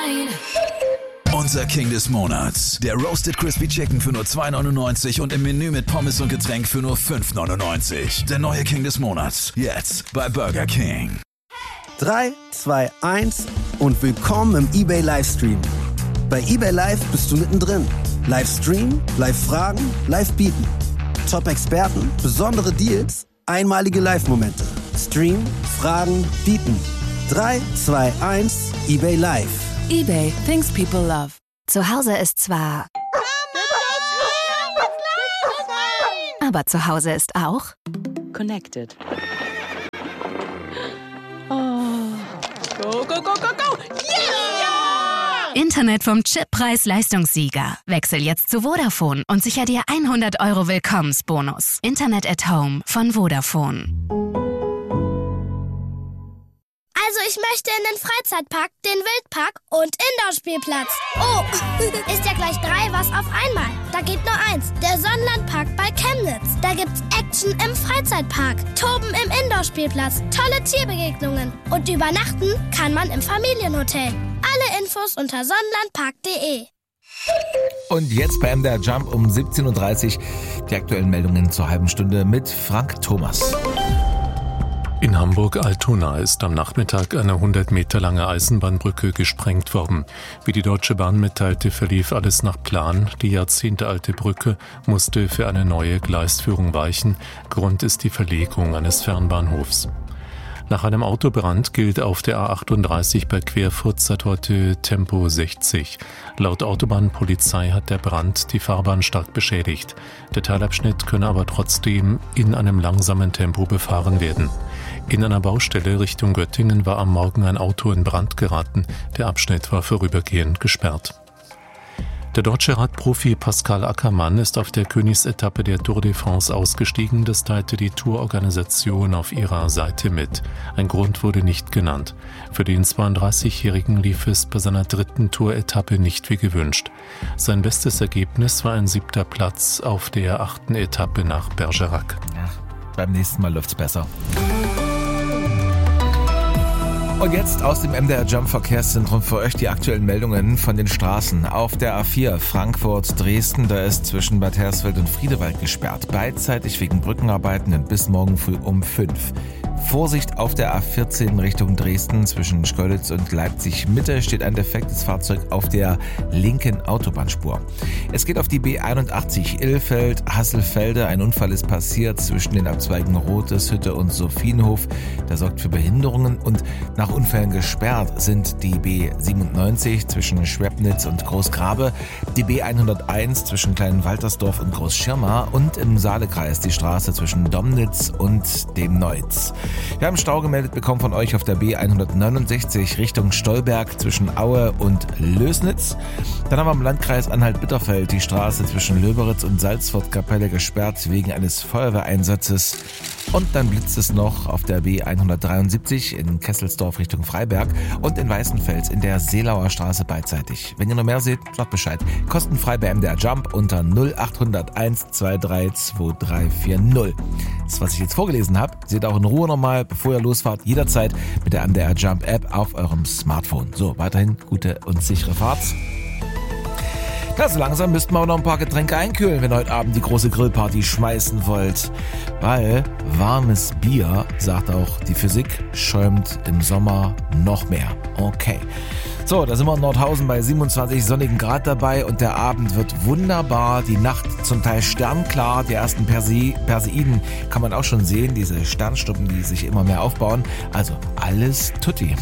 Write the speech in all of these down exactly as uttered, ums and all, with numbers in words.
mine. Unser King des Monats. Der Roasted Crispy Chicken für nur zwei neunundneunzig und im Menü mit Pommes und Getränk für nur fünf neunundneunzig. Der neue King des Monats. Jetzt bei Burger King. drei, zwei, eins und willkommen im eBay Livestream. Bei eBay Live bist du mittendrin. Livestream, Live-Fragen, Live-Bieten. Top-Experten, besondere Deals, einmalige Live-Momente. Stream, Fragen, Bieten. drei, zwei, eins, eBay Live. eBay, things people love. Zu Hause ist zwar... Aber zu Hause ist auch... Connected. Oh. Go, go, go, go, go! Yeah! Internet vom Chippreis-Leistungssieger. Wechsel jetzt zu Vodafone und sicher dir hundert Euro Willkommensbonus. Internet at Home von Vodafone. Also ich möchte in den Freizeitpark, den Wildpark und Indoor-Spielplatz. Oh, ist ja gleich drei was auf einmal. Da geht nur eins, der Sonnenlandpark bei Chemnitz. Da gibt's Action im Freizeitpark, Toben im Indoor-Spielplatz, tolle Tierbegegnungen und übernachten kann man im Familienhotel. Alle Infos unter sonnenlandpark punkt de. Und jetzt bei M D R Jump um siebzehn Uhr dreißig die aktuellen Meldungen zur halben Stunde mit Frank Thomas. In Hamburg-Altona ist am Nachmittag eine hundert Meter lange Eisenbahnbrücke gesprengt worden. Wie die Deutsche Bahn mitteilte, verlief alles nach Plan. Die jahrzehntealte Brücke musste für eine neue Gleisführung weichen. Grund ist die Verlegung eines Fernbahnhofs. Nach einem Autobrand gilt auf der A achtunddreißig bei Querfurt seit heute Tempo sechzig. Laut Autobahnpolizei hat der Brand die Fahrbahn stark beschädigt. Der Teilabschnitt könne aber trotzdem in einem langsamen Tempo befahren werden. In einer Baustelle Richtung Göttingen war am Morgen ein Auto in Brand geraten. Der Abschnitt war vorübergehend gesperrt. Der deutsche Radprofi Pascal Ackermann ist auf der Königsetappe der Tour de France ausgestiegen. Das teilte die Tourorganisation auf ihrer Seite mit. Ein Grund wurde nicht genannt. Für den zweiunddreißigjährigen lief es bei seiner dritten Tour-Etappe nicht wie gewünscht. Sein bestes Ergebnis war ein siebter Platz auf der achten Etappe nach Bergerac. Ja, beim nächsten Mal läuft's besser. Und jetzt aus dem M D R Jump Verkehrszentrum für euch die aktuellen Meldungen von den Straßen. Auf der A vier Frankfurt-Dresden, da ist zwischen Bad Hersfeld und Friedewald gesperrt. Beidseitig wegen Brückenarbeiten und bis morgen früh um fünf. Vorsicht auf der A vierzehn Richtung Dresden. Zwischen Schkeuditz und Leipzig-Mitte steht ein defektes Fahrzeug auf der linken Autobahnspur. Es geht auf die B einundachtzig Ilfeld-Hasselfelde. Ein Unfall ist passiert zwischen den Abzweigen Roteshütte und Sophienhof. Der sorgt für Behinderungen und nach Unfällen gesperrt sind die B siebenundneunzig zwischen Schwebnitz und Großgrabe, die B hunderteins zwischen Kleinwaltersdorf und Großschirma und im Saalekreis die Straße zwischen Domnitz und dem Neutz. Wir haben Stau gemeldet bekommen von euch auf der B hundertneunundsechzig Richtung Stolberg zwischen Aue und Lößnitz. Dann haben wir im Landkreis Anhalt-Bitterfeld die Straße zwischen Löberitz und Salzfortkapelle gesperrt wegen eines Feuerwehreinsatzes. Und dann blitzt es noch auf der B hundertdreiundsiebzig in Kesselsdorf Richtung Freiberg und in Weißenfels in der Seelauer Straße beidseitig. Wenn ihr noch mehr seht, sagt Bescheid. Kostenfrei bei M D R Jump unter null acht null null eins zwei drei zwei drei vier null. Das, was ich jetzt vorgelesen habe, seht auch in Ruhe nochmal, bevor ihr losfahrt, jederzeit mit der M D R Jump App auf eurem Smartphone. So, weiterhin gute und sichere Fahrt. Ja, so langsam müssten wir aber noch ein paar Getränke einkühlen, wenn ihr heute Abend die große Grillparty schmeißen wollt. Weil warmes Bier, sagt auch die Physik, schäumt im Sommer noch mehr. Okay. So, da sind wir in Nordhausen bei siebenundzwanzig sonnigen Grad dabei und der Abend wird wunderbar. Die Nacht zum Teil sternklar. Die ersten Perse- Perseiden kann man auch schon sehen. Diese Sternschnuppen, die sich immer mehr aufbauen. Also alles tutti.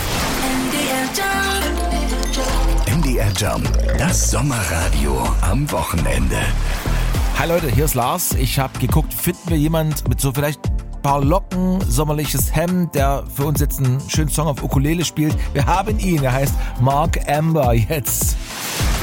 M D R Jump, das Sommerradio am Wochenende. Hi Leute, hier ist Lars. Ich habe geguckt, finden wir jemand mit so vielleicht ein paar Locken, sommerliches Hemd, der für uns jetzt einen schönen Song auf Ukulele spielt. Wir haben ihn, er heißt Mark Amber jetzt.